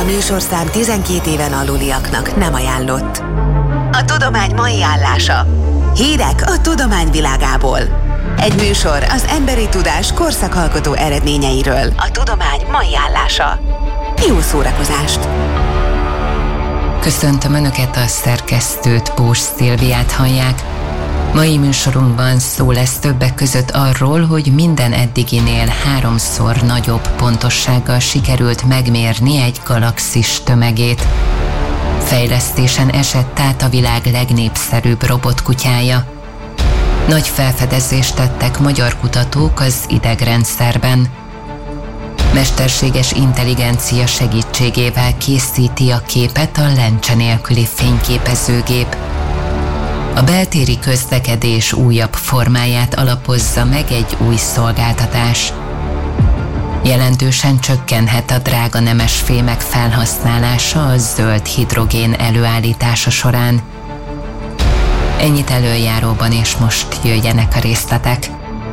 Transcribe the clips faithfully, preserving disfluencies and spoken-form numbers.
műsorszám tizenkét éven aluliaknak nem ajánlott. A tudomány mai állása. Hírek a tudomány világából. Egy műsor az emberi tudás korszakalkotó eredményeiről. A tudomány mai állása. Jó szórakozást! Köszöntöm Önöket, a szerkesztőt, Bós Szilviát hallják. Mai műsorunkban szó lesz többek között arról, hogy minden eddiginél háromszor nagyobb pontossággal sikerült megmérni egy galaxis tömegét. Fejlesztésen esett át a világ legnépszerűbb robotkutyája. Nagy felfedezést tettek magyar kutatók az idegrendszerben. Mesterséges intelligencia segítségével készíti a képet a lencse nélküli fényképezőgép. A beltéri közlekedés újabb formáját alapozza meg egy új szolgáltatás. Jelentősen csökkenhet a drága nemesfémek felhasználása a zöld hidrogén előállítása során. Ennyit előjáróban, és most jöjjenek a részletek.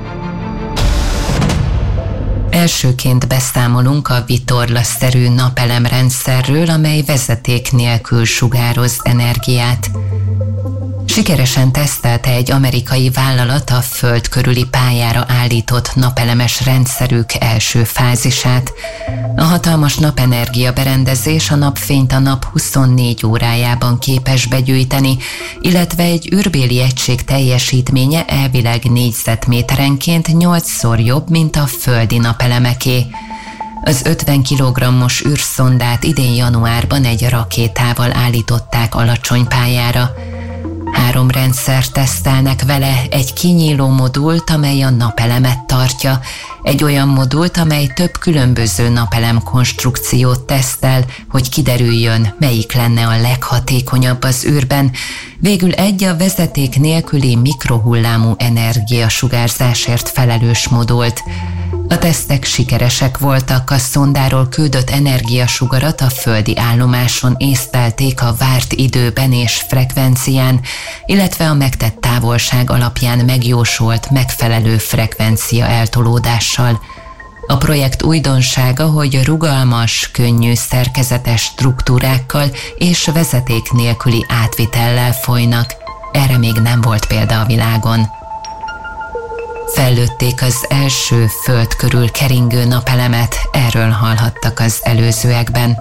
Elsőként beszámolunk a vitorlaszerű napelemrendszerről, amely vezeték nélkül sugároz energiát. Sikeresen tesztelte egy amerikai vállalat a Föld körüli pályára állított napelemes rendszerük első fázisát. A hatalmas napenergia berendezés a napfényt a nap huszonnégy órájában képes begyűjteni, illetve egy űrbéli egység teljesítménye elvileg négyzetméterenként nyolcszor jobb, mint a földi napelemeké. Az ötven kilogrammos űrszondát idén januárban egy rakétával állították alacsony pályára. Három rendszert tesztelnek vele, egy kinyíló modult, amely a napelemet tartja, egy olyan modult, amely több különböző napelem konstrukciót tesztel, hogy kiderüljön, melyik lenne a leghatékonyabb az űrben, végül egy a vezeték nélküli mikrohullámú energiasugárzásért felelős modult. A tesztek sikeresek voltak, a szondáról küldött energiasugarat a földi állomáson észlelték a várt időben és frekvencián, illetve a megtett távolság alapján megjósolt megfelelő frekvencia eltolódással. A projekt újdonsága, hogy rugalmas, könnyű szerkezetes struktúrákkal és vezeték nélküli átvitellel folynak. Erre még nem volt példa a világon. Fellőtték az első föld körül keringő napelemet, erről hallhattak az előzőekben.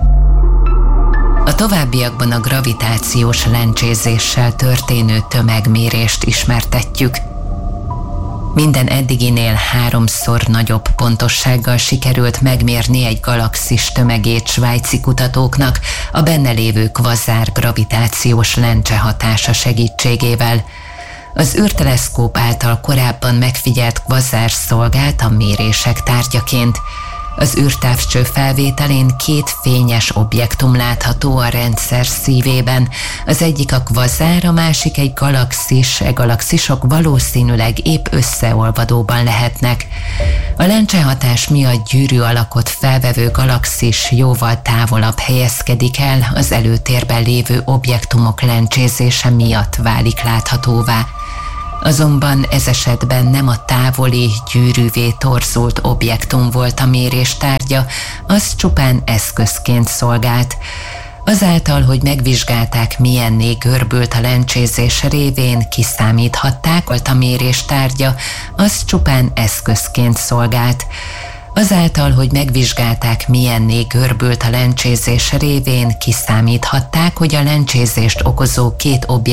A továbbiakban a gravitációs lencsézéssel történő tömegmérést ismertetjük. Minden eddiginél háromszor nagyobb pontossággal sikerült megmérni egy galaxis tömegét svájci kutatóknak a benne lévő kvazár gravitációs lencse hatása segítségével. Az űrteleszkóp által korábban megfigyelt kvazár szolgált a mérések tárgyaként. Az űrtávcső felvételén két fényes objektum látható a rendszer szívében. Az egyik a kvazár, a másik egy galaxis, e galaxisok valószínűleg épp összeolvadóban lehetnek. A lencsehatás miatt gyűrű alakot felvevő galaxis jóval távolabb helyezkedik el, az előtérben lévő objektumok lencsézése miatt válik láthatóvá. Azonban ez esetben nem a távoli, gyűrűvé torzult objektum volt a mérés tárgya, az csupán eszközként szolgált. Azáltal, hogy megvizsgálták, milyenné görbült a lencsézés révén, kiszámíthatták, hogy a mérés tárgya, az csupán eszközként szolgált. Azáltal, hogy megvizsgálták, milyenné görbült a lencsézés révén, kiszámíthatták, hogy a lencsézést okozó két objektum